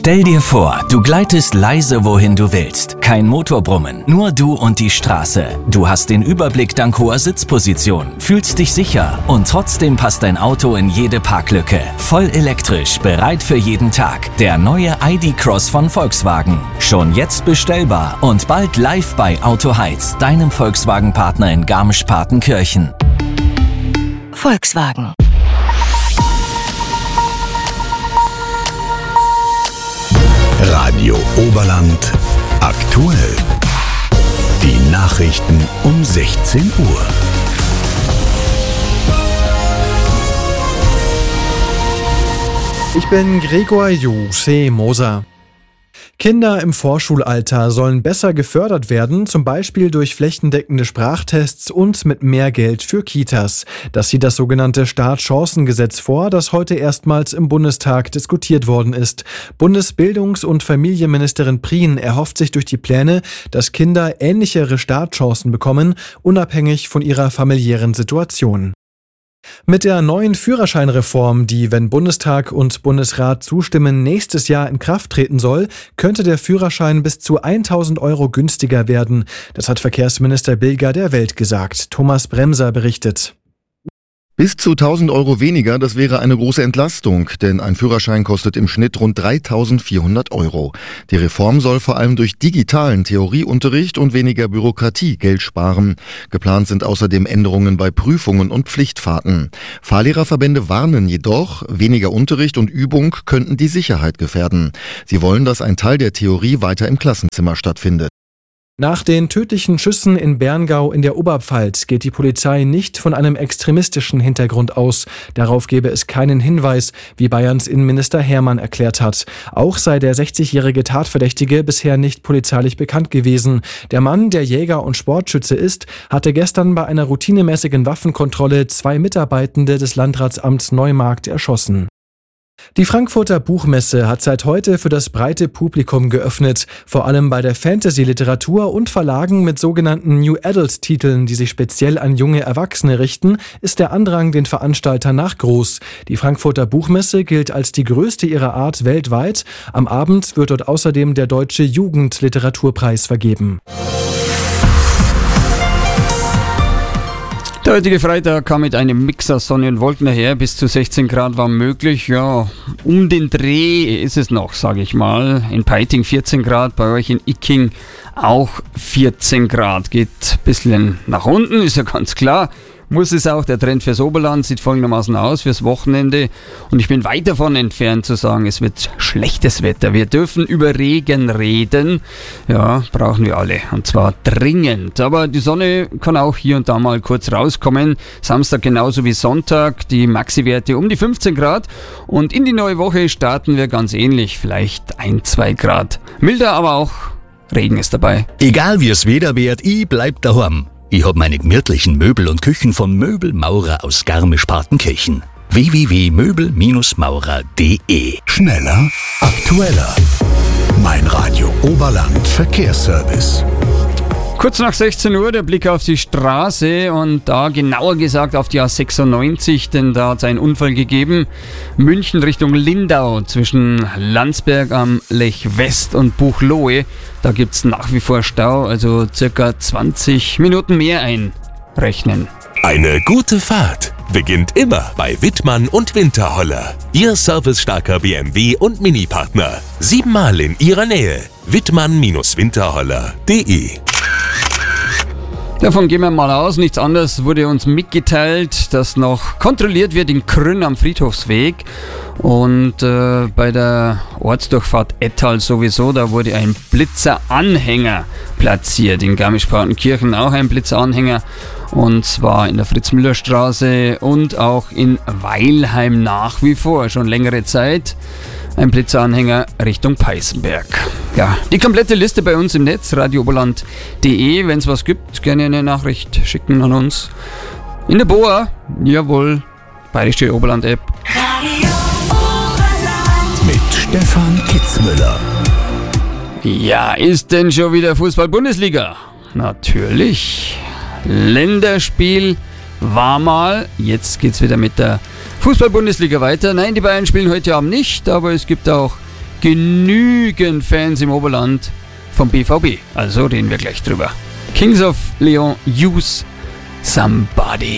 Stell dir vor, du gleitest leise wohin du willst. Kein Motorbrummen, nur du und die Straße. Du hast den Überblick dank hoher Sitzposition, fühlst dich sicher und trotzdem passt dein Auto in jede Parklücke. Voll elektrisch, bereit für jeden Tag. Der neue ID.Cross von Volkswagen. Schon jetzt bestellbar und bald live bei Auto Heiz, deinem Volkswagen-Partner in Garmisch-Partenkirchen. Volkswagen. Radio Oberland aktuell. Die Nachrichten um 16 Uhr. Ich bin Gregor Moser. Kinder im Vorschulalter sollen besser gefördert werden, zum Beispiel durch flächendeckende Sprachtests und mit mehr Geld für Kitas. Das sieht das sogenannte Startchancengesetz vor, das heute erstmals im Bundestag diskutiert worden ist. Bundesbildungs- und Familienministerin Prien erhofft sich durch die Pläne, dass Kinder ähnlichere Startchancen bekommen, unabhängig von ihrer familiären Situation. Mit der neuen Führerscheinreform, die, wenn Bundestag und Bundesrat zustimmen, nächstes Jahr in Kraft treten soll, könnte der Führerschein bis zu 1.000 Euro günstiger werden. Das hat Verkehrsminister Bilger der Welt gesagt. Thomas Bremser berichtet. Bis zu 1.000 Euro weniger, das wäre eine große Entlastung, denn ein Führerschein kostet im Schnitt rund 3.400 Euro. Die Reform soll vor allem durch digitalen Theorieunterricht und weniger Bürokratie Geld sparen. Geplant sind außerdem Änderungen bei Prüfungen und Pflichtfahrten. Fahrlehrerverbände warnen jedoch, weniger Unterricht und Übung könnten die Sicherheit gefährden. Sie wollen, dass ein Teil der Theorie weiter im Klassenzimmer stattfindet. Nach den tödlichen Schüssen in Berngau in der Oberpfalz geht die Polizei nicht von einem extremistischen Hintergrund aus. Darauf gebe es keinen Hinweis, wie Bayerns Innenminister Hermann erklärt hat. Auch sei der 60-jährige Tatverdächtige bisher nicht polizeilich bekannt gewesen. Der Mann, der Jäger und Sportschütze ist, hatte gestern bei einer routinemäßigen Waffenkontrolle 2 Mitarbeitende des Landratsamts Neumarkt erschossen. Die Frankfurter Buchmesse hat seit heute für das breite Publikum geöffnet. Vor allem bei der Fantasy-Literatur und Verlagen mit sogenannten New Adult-Titeln, die sich speziell an junge Erwachsene richten, ist der Andrang den Veranstaltern nach groß. Die Frankfurter Buchmesse gilt als die größte ihrer Art weltweit. Am Abend wird dort außerdem der Deutsche Jugendliteraturpreis vergeben. Der heutige Freitag kam mit einem Mix aus Sonne und Wolken daher. Bis zu 16 Grad war möglich. Ja, um den Dreh ist es noch, sage ich mal. In Peiting 14 Grad, bei euch in Icking auch 14 Grad. Geht ein bisschen nach unten, ist ja ganz klar. Muss es auch. Der Trend fürs Oberland sieht folgendermaßen aus fürs Wochenende. Und ich bin weit davon entfernt zu sagen, es wird schlechtes Wetter. Wir dürfen über Regen reden. Ja, brauchen wir alle. Und zwar dringend. Aber die Sonne kann auch hier und da mal kurz rauskommen. Samstag genauso wie Sonntag. Die Maxi-Werte um die 15 Grad. Und in die neue Woche starten wir ganz ähnlich. Vielleicht 1-2 Grad. Milder, aber auch Regen ist dabei. Egal wie es Wetter wird, ich bleib daheim. Ich hab meine gemütlichen Möbel und Küchen von Möbelmaurer aus Garmisch-Partenkirchen. www.möbelmaurer.de. Schneller, aktueller. Mein Radio Oberland Verkehrsservice. Kurz nach 16 Uhr der Blick auf die Straße und da genauer gesagt auf die A96, denn da hat es einen Unfall gegeben. München Richtung Lindau zwischen Landsberg am Lech West und Buchloe. Da gibt es nach wie vor Stau, also circa 20 Minuten mehr einrechnen. Eine gute Fahrt beginnt immer bei Wittmann und Winterholler. Ihr servicestarker BMW und Mini-Partner. 7-mal in ihrer Nähe. Wittmann-Winterholler.de. Davon gehen wir mal aus. Nichts anderes wurde uns mitgeteilt, dass noch kontrolliert wird in Krünn am Friedhofsweg. Und bei der Ortsdurchfahrt Ettal sowieso, da wurde ein Blitzeranhänger platziert. In Garmisch-Partenkirchen auch ein Blitzeranhänger. Und zwar in der Fritz-Müller-Straße und auch in Weilheim nach wie vor, schon längere Zeit. Ein Blitzeranhänger Richtung Peißenberg. Ja, die komplette Liste bei uns im Netz, radiooberland.de. Wenn es was gibt, gerne eine Nachricht schicken an uns. In der Boa, jawohl, Bayerische Oberland-App. Radio Oberland mit Stefan Kitzmüller. Ja, ist denn schon wieder Fußball-Bundesliga? Natürlich. Länderspiel war mal. Jetzt geht's wieder mit der Fußball-Bundesliga weiter. Nein, die Bayern spielen heute Abend nicht, aber es gibt auch genügend Fans im Oberland vom BVB. Also reden wir gleich drüber. Kings of Leon, Use Somebody.